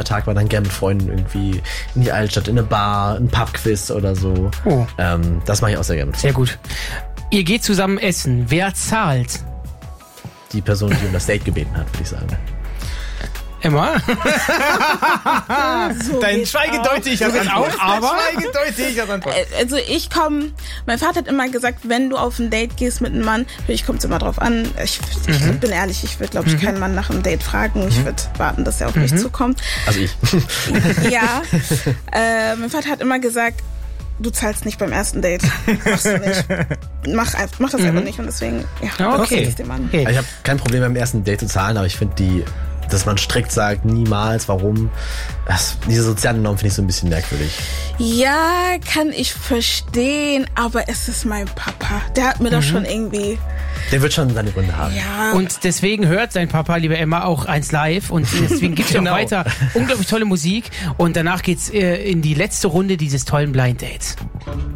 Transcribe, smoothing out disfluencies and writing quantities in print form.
Tag mal dann gerne mit Freunden irgendwie in die Altstadt, in eine Bar, ein Pubquiz oder so. Oh. Das mache ich auch sehr gerne mit Sehr gut. Ihr geht zusammen essen. Wer zahlt? Die Person, die um das Date gebeten hat, würde ich sagen. Emma? So Dein geht's Schweigedeutig So geht's auch, aber... Schweigedeutig als Antwort. Also mein Vater hat immer gesagt, wenn du auf ein Date gehst mit einem Mann, ich kommt es immer drauf an, ich bin ehrlich, ich würde glaube ich keinen Mann nach einem Date fragen, ich würde warten, dass er auf mich zukommt. Also ich. Ja, mein Vater hat immer gesagt, du zahlst nicht beim ersten Date, machst du nicht. Mach das einfach nicht und deswegen, Ja, okay. es dem Mann. Okay. Also ich habe kein Problem beim ersten Date zu zahlen, aber ich finde dass man strikt sagt, niemals, warum. Diese sozialen Normen finde ich so ein bisschen merkwürdig. Ja, kann ich verstehen, aber es ist mein Papa. Der hat mir doch schon irgendwie... Der wird schon seine Gründe haben. Ja, Und deswegen hört sein Papa, liebe Emma, auch 1 Live und deswegen gibt's Genau. noch weiter unglaublich tolle Musik und danach geht's in die letzte Runde dieses tollen Blind Dates.